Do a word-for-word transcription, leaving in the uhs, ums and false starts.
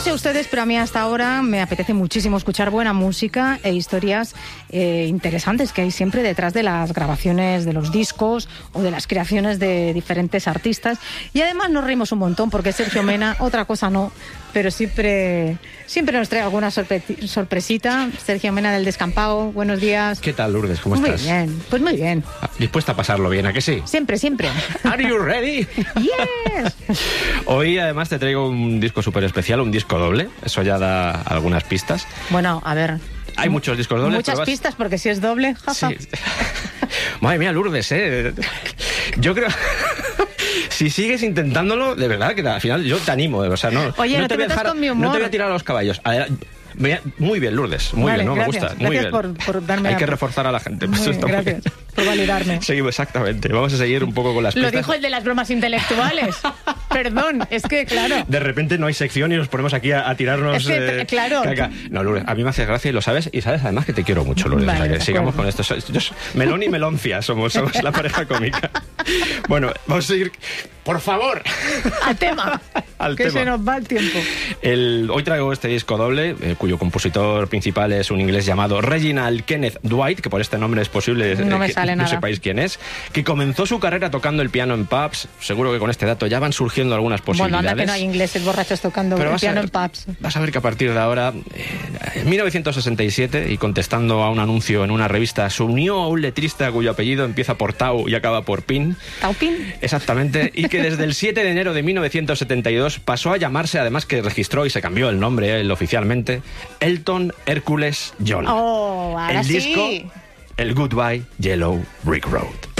sé ustedes, pero a mí hasta ahora me apetece muchísimo escuchar buena música e historias eh, interesantes que hay siempre detrás de las grabaciones de los discos o de las creaciones de diferentes artistas. Y además nos reímos un montón porque Sergio Mena, otra cosa no, pero siempre, siempre nos trae alguna sorpre- sorpresita. Sergio Mena del Descampado, buenos días. ¿Qué tal, Lourdes? ¿Cómo muy estás? Muy bien, pues muy bien. ¿Dispuesta a pasarlo bien, a que sí? Siempre, siempre. ¿Are you ready? Yes. Hoy además te traigo un disco súper especial, un disco doble. Eso ya da algunas pistas. Bueno, a ver. Hay muchos discos dobles. Muchas vas... pistas porque si es doble, jaja. Sí. Madre mía, Lourdes, ¿eh? Yo creo... Si sigues intentándolo, de verdad, que al final yo te animo. O sea, no, Oye, no, no te, te voy a metas dejar, con mi humor. No te voy a tirar a los caballos. Adelante. Muy bien, Lourdes, muy vale, bien, ¿no? Gracias, Me gusta. Muy gracias bien. Por, por darme Hay a... que reforzar a la gente. Muy Eso bien, está muy gracias bien. por validarme. Seguimos, exactamente. Vamos a seguir un poco con las pistas. Lo dijo el de las bromas intelectuales. Perdón, es que, claro. De repente no hay sección y nos ponemos aquí a, a tirarnos... Es que, eh, claro. Caca. No, Lourdes, a mí me hace gracia y lo sabes. Y sabes además que te quiero mucho, Lourdes. Vale, o sea, que de sigamos acuerdo. con esto. Yo, Melón y Meloncia somos, somos la pareja cómica. Bueno, vamos a seguir... Por favor. Al tema. Al que tema. se nos va el tiempo. El, hoy traigo este disco doble, eh, cuyo compositor principal es un inglés llamado Reginald Kenneth Dwight, que por este nombre es posible No eh, me que sale no nada. sepáis quién es, que comenzó su carrera tocando el piano en pubs. Seguro que con este dato ya van surgiendo algunas Bueno, posibilidades. anda que no hay ingleses borrachos tocando Pero el vas piano a, en pubs. Vas a ver que a partir de ahora, eh, en mil novecientos sesenta y siete, y contestando a un anuncio en una revista, se unió a un letrista cuyo apellido empieza por Tau y acaba por Pin. ¿Taupin? Exactamente, y que desde el siete de enero de mil novecientos setenta y dos pasó a llamarse, además que registró y se cambió el nombre, él oficialmente, Elton Hercules John. Oh, ahora el sí. disco, el Goodbye Yellow Brick Road.